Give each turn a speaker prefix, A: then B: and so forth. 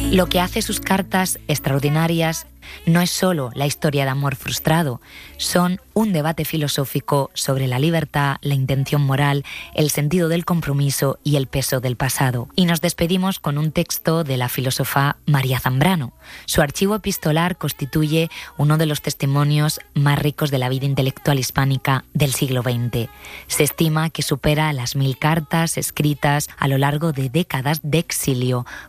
A: Lo que hace sus cartas extraordinarias no es solo la historia de amor frustrado, son un debate filosófico sobre la libertad, la intención moral, el sentido del compromiso y el peso del pasado. Y nos despedimos con un texto de la filósofa María Zambrano. Su archivo epistolar constituye uno de los testimonios más ricos de la vida intelectual hispánica del siglo XX. Se estima que supera las 1000 cartas escritas a lo largo de décadas de exilio